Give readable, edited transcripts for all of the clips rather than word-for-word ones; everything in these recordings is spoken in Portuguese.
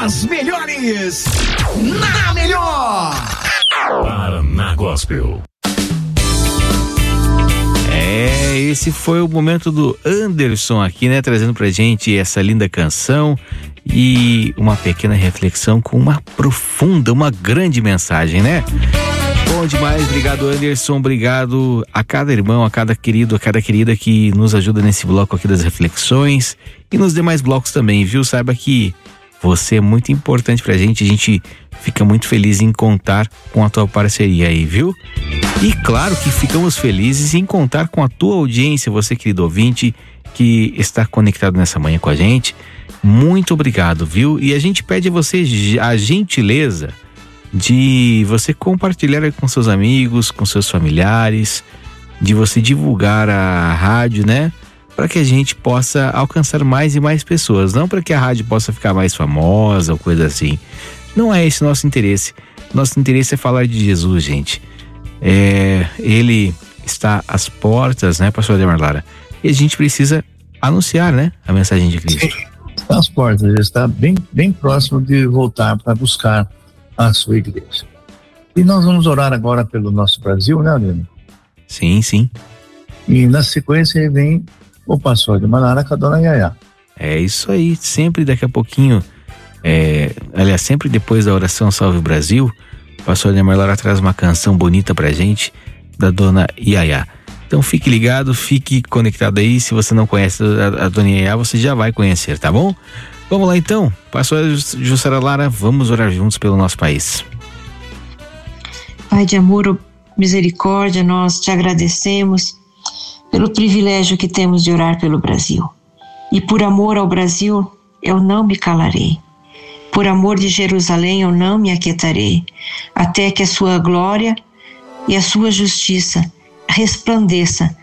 das melhores, na melhor. Paraná Gospel. Esse foi o momento do Anderson aqui, né? Trazendo pra gente essa linda canção e uma pequena reflexão com uma profunda, uma grande mensagem, né? Bom demais, obrigado Anderson, obrigado a cada irmão, a cada querido, a cada querida que nos ajuda nesse bloco aqui das reflexões e nos demais blocos também, viu? Saiba que você é muito importante pra gente, a gente fica muito feliz em contar com a tua parceria aí, viu? E claro que ficamos felizes em contar com a tua audiência, você querido ouvinte que está conectado nessa manhã com a gente. Muito obrigado, viu? E a gente pede a você a gentileza de você compartilhar com seus amigos, com seus familiares, de você divulgar a rádio, né? Para que a gente possa alcançar mais e mais pessoas, não para que a rádio possa ficar mais famosa ou coisa assim. Não é esse nosso interesse. Nosso interesse é falar de Jesus, gente. Ele está às portas, né, pastor Ademar Lara? E a gente precisa anunciar, né, a mensagem de Cristo. Sim, está às portas, ele está bem próximo de voltar para buscar a sua igreja. E nós vamos orar agora pelo nosso Brasil, né, Ademar? Sim. E na sequência vem o pastor Ademar Lara com a dona Yaya. É isso aí, sempre daqui a pouquinho, aliás, sempre depois da oração Salve o Brasil, o pastor Ademar Lara traz uma canção bonita pra gente, da dona Yaya. Então fique ligado, fique conectado aí. Se você não conhece a dona Yaya, você já vai conhecer, tá bom? Vamos lá então, pastor Jussara Lara, vamos orar juntos pelo nosso país. Pai de amor, misericórdia, nós te agradecemos pelo privilégio que temos de orar pelo Brasil. E por amor ao Brasil, eu não me calarei. Por amor de Jerusalém, eu não me aquietarei, até que a sua glória e a sua justiça resplandeça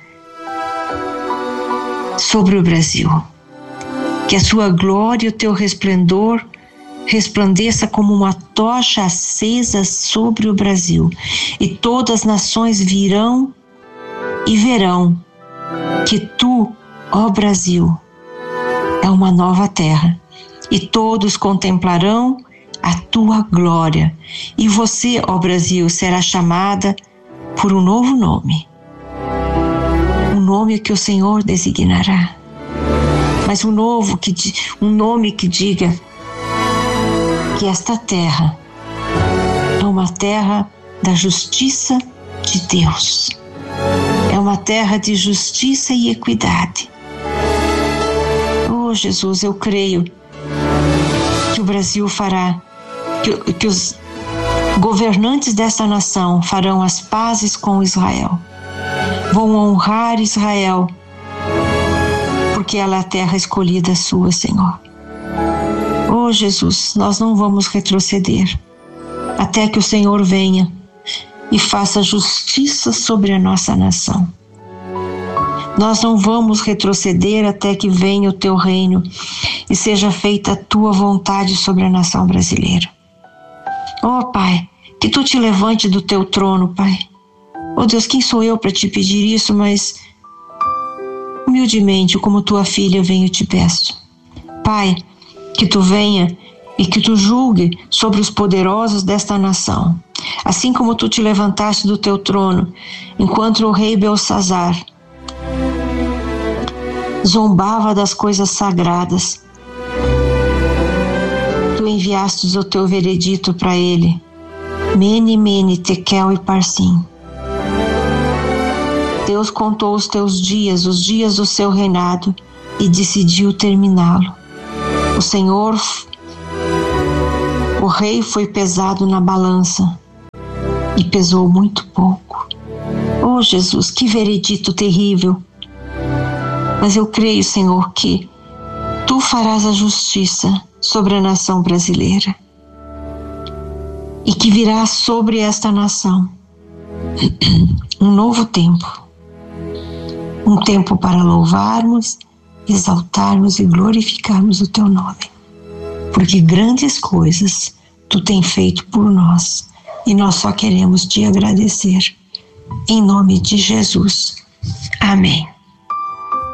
sobre o Brasil. Que a sua glória e o teu resplendor resplandeça como uma tocha acesa sobre o Brasil. E todas as nações virão e verão que tu, ó Brasil, é uma nova terra. E todos contemplarão a tua glória. E você, ó Brasil, será chamada por um novo nome. Um nome que o Senhor designará. Mas um nome que diga que esta terra é uma terra da justiça de Deus. É uma terra de justiça e equidade. Oh, Jesus, eu creio que o Brasil fará, que os governantes desta nação farão as pazes com Israel. Vão honrar Israel, porque ela é a terra escolhida sua, Senhor. Oh, Jesus, nós não vamos retroceder até que o Senhor venha e faça justiça sobre a nossa nação. Nós não vamos retroceder até que venha o teu reino e seja feita a tua vontade sobre a nação brasileira. Oh, Pai, que tu te levante do teu trono, Pai. Oh, Deus, quem sou eu para te pedir isso, mas humildemente, como tua filha, venho e te peço. Pai, que tu venha e que tu julgue sobre os poderosos desta nação. Assim como tu te levantaste do teu trono, enquanto o rei Belsazar zombava das coisas sagradas, tu enviastes o teu veredito para ele, Mene, Mene, Tekel e Parsim. Deus contou os teus dias, os dias do seu reinado, e decidiu terminá-lo. O Senhor, o rei, foi pesado na balança e pesou muito pouco. Oh, Jesus, que veredito terrível! Mas eu creio, Senhor, que tu farás a justiça sobre a nação brasileira e que virá sobre esta nação um novo tempo. Um tempo para louvarmos, exaltarmos e glorificarmos o teu nome. Porque grandes coisas tu tens feito por nós e nós só queremos te agradecer. Em nome de Jesus. Amém.